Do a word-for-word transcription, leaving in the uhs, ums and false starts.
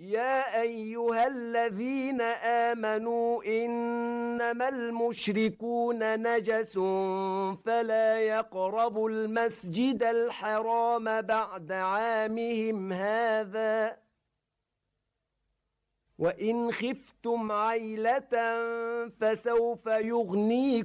يا أيها الذين آمنوا إنما المشركون نجس فلا يقربوا المسجد الحرام بعد عامهم هذا وإن خفتم عيلة فسوف يغنيكم